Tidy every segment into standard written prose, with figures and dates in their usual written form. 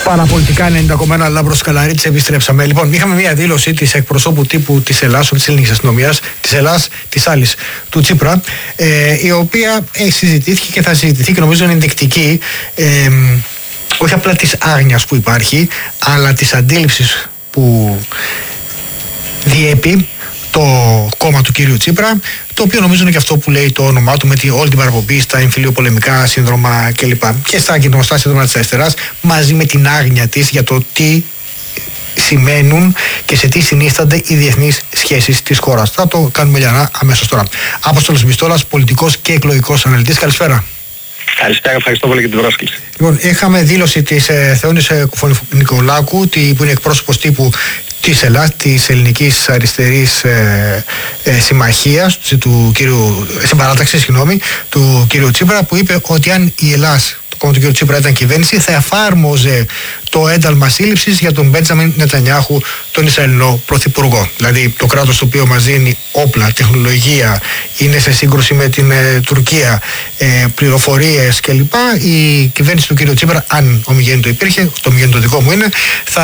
Παραπολιτικά 90,1 Λάμπρος Καλαρίτης, επιστρέψαμε. Λοιπόν, είχαμε μια δήλωση της εκπροσώπου τύπου της Ελλάδας, της ελληνικής αστυνομίας, της Ελλάδας, της άλλης, του Τσίπρα, η οποία συζητήθηκε και θα συζητηθεί και νομίζω είναι ενδεικτική, όχι απλά της άγνοιας που υπάρχει, αλλά της αντίληψης που διέπει το κόμμα του κύριου Τσίπρα, το οποίο νομίζω είναι και αυτό που λέει το όνομά του, με όλη την παραπομπή στα εμφυλιοπολεμικά σύνδρομα κλπ. Και στα κοινωνικά σύνδρομα της αριστεράς, μαζί με την άγνοια της για το τι σημαίνουν και σε τι συνίστανται οι διεθνείς σχέσεις της χώρας. Θα το κάνουμε λιανά αμέσως τώρα. Αποστόλος Μπιστόλας, πολιτικός και εκλογικός αναλυτής. Καλησπέρα. Καλησπέρα, ευχαριστώ πολύ για την πρόσκληση. Λοιπόν, είχαμε δήλωση της Θεόνης Κουφονικολάκου, που είναι εκπρόσωπος τύπου της Ελλάδας, της Ελληνικής Αριστερής Συμμαχίας, του κύριου Τσίπρα, που είπε ότι αν η Ελλάς, το κόμμα του κύριου Τσίπρα, ήταν κυβέρνηση, θα εφάρμοζε το ένταλμα σύλληψης για τον Μπέντζαμιν Νετανιάχου, τον Ισραηλινό πρωθυπουργό. Δηλαδή το κράτος το οποίο μας δίνει όπλα, τεχνολογία, είναι σε σύγκρουση με την Τουρκία, πληροφορίες κλπ. Η κυβέρνηση του κύριου Τσίπρα, αν ομιγέννητο υπήρχε, το ομιγέννητο δικό μου είναι,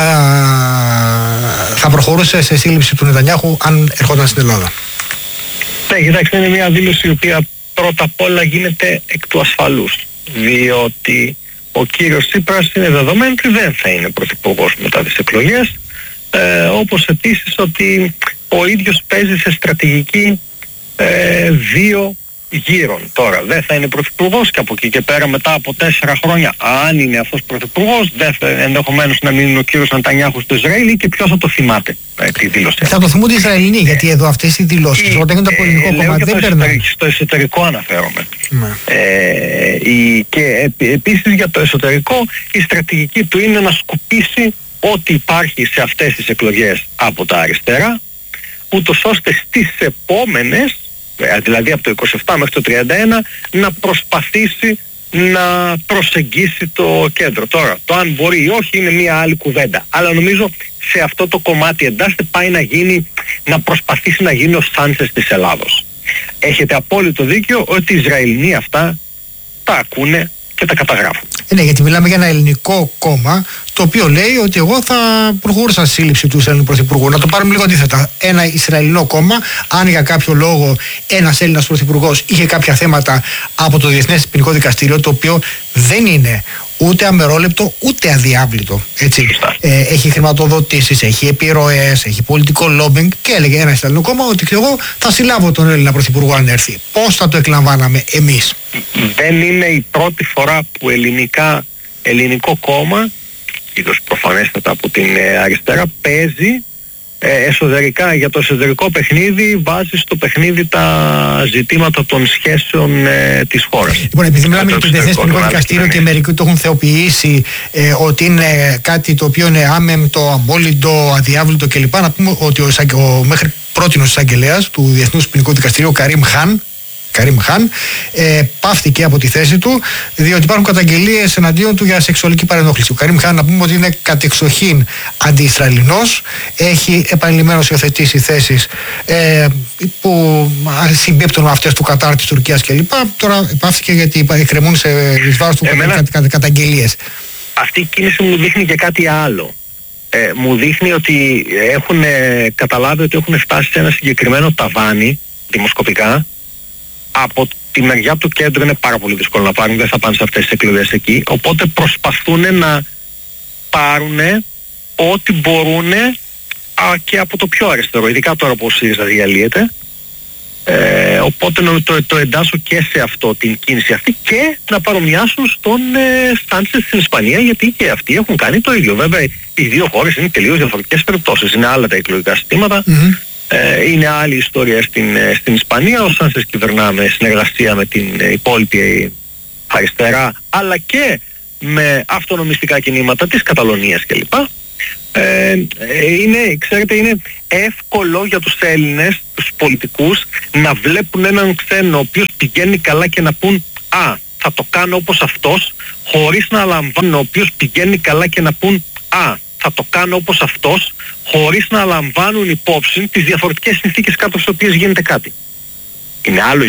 θα προχωρούσε σε σύλληψη του Νετανιάχου αν ερχόταν στην Ελλάδα. Ναι, κοιτάξτε, είναι μια δήλωση η οποία πρώτα απ' όλα γίνεται εκ του ασφαλούς. Διότι ο κύριος Τσίπρας είναι δεδομένο ότι δεν θα είναι πρωθυπουργός μετά τις εκλογές, όπως επίσης ότι ο ίδιος παίζει σε στρατηγική δύο γύρων. Τώρα δεν θα είναι πρωθυπουργός και από εκεί και πέρα, μετά από 4 χρόνια, αν είναι αυτός πρωθυπουργός, ενδεχομένως να μην είναι ο κύριος Νετανιάχου στο Ισραήλ, και ποιος θα το θυμάται τη δήλωση. Θα το θυμούνται οι Ισραηλινοί, γιατί εδώ αυτές οι δηλώσεις όταν γίνονται από ελληνικό κομμάτι δεν περνάνε. Στο εσωτερικό αναφέρομαι. Και επίσης για το εσωτερικό, η στρατηγική του είναι να σκουπίσει ό,τι υπάρχει σε αυτές τις εκλογές από τα αριστερά, ούτως ώστε στις επόμενες, δηλαδή από το 27 μέχρι το 31, να προσπαθήσει να προσεγγίσει το κέντρο. Τώρα, το αν μπορεί ή όχι είναι μια άλλη κουβέντα. Αλλά νομίζω σε αυτό το κομμάτι εντάσσεται, πάει να προσπαθήσει να γίνει ο Σάντσες της Ελλάδος. Έχετε απόλυτο δίκιο ότι οι Ισραηλινοί αυτά τα ακούνε και τα καταγράφουν. Ναι, γιατί μιλάμε για ένα ελληνικό κόμμα το οποίο λέει ότι εγώ θα προχωρούσα στη σύλληψη του Ισραηλινού πρωθυπουργού. Να το πάρουμε λίγο αντίθετα. Ένα Ισραηλινό κόμμα, αν για κάποιο λόγο ένας Έλληνας πρωθυπουργός είχε κάποια θέματα από το Διεθνές Ποινικό Δικαστήριο, το οποίο δεν είναι ούτε αμερόληπτο ούτε αδιάβλητο. Έτσι. Έχει χρηματοδοτήσεις, έχει επιρροές, έχει πολιτικό λόμπινγκ, και έλεγε ένα Ισραηλινό κόμμα ότι εγώ θα συλλάβω τον Έλληνα πρωθυπουργό αν έρθει. Πώς θα το εκλαμβάναμε εμείς? Δεν είναι η πρώτη φορά που ελληνικό κόμμα, είδος προφανέστατα από την αριστερά, παίζει εσωτερικά, για το εσωτερικό παιχνίδι, βάζει στο παιχνίδι τα ζητήματα των σχέσεων της χώρας. Λοιπόν, επειδή μιλάμε για το Διεθνές Ποινικό Δικαστήριο και μερικοί το έχουν θεοποιήσει ότι είναι κάτι το οποίο είναι άμεμπτο, αμόλυντο, αδιάβλητο κλπ. Να πούμε ότι ο μέχρι πρότινος εισαγγελέας του Διεθνούς Ποινικού Δικαστηρίου, Καρίμ Χάν, πάυθηκε από τη θέση του, διότι υπάρχουν καταγγελίες εναντίον του για σεξουαλική παρενόχληση. Ο Καρίμ Χάν, να πούμε ότι είναι κατεξοχήν αντι-Ισραηλινός, έχει επανειλημμένως υιοθετήσει θέσεις που συμπίπτουν με αυτές του Κατάρ, της Τουρκίας κλπ. Τώρα πάυθηκε γιατί εκκρεμούν σε βάρος του καταγγελίες. Αυτή η κίνηση μου δείχνει και κάτι άλλο. Μου δείχνει ότι έχουν καταλάβει ότι έχουν φτάσει σε ένα συγκεκριμένο ταβάνι δημοσκοπικά. Από τη μεριά του κέντρου είναι πάρα πολύ δύσκολο να πάρουν, δεν θα πάνε σε αυτές τις εκλογές εκεί, οπότε προσπαθούν να πάρουν ό,τι μπορούν και από το πιο αριστερό, ειδικά τώρα που ο ΣΥΡΙΖΑ διαλύεται. Οπότε το εντάσσω και σε αυτό, την κίνηση αυτή, και να παρομοιάσουν στον Σάντσες στην Ισπανία, γιατί και αυτοί έχουν κάνει το ίδιο. Βέβαια οι δύο χώρες είναι τελείως διαφορετικές περιπτώσεις, είναι άλλα τα εκλογικά συστήματα. Είναι άλλη ιστορία στην Ισπανία. Ο Σάντσες κυβερνά με συνεργασία με την υπόλοιπη αριστερά, αλλά και με αυτονομιστικά κινήματα της Καταλωνίας κλπ. Ξέρετε, είναι εύκολο για τους Έλληνες, τους πολιτικούς, να βλέπουν έναν ξένο ο οποίος πηγαίνει καλά και να πούν «Α, θα το κάνω όπως αυτός», χωρίς να λαμβάνουν, ο οποίος πηγαίνει καλά και να πούν «Α, θα το κάνω όπως αυτός», χωρίς να λαμβάνουν υπόψη τις διαφορετικές συνθήκες κάτω στις οποίες γίνεται κάτι. Είναι άλλο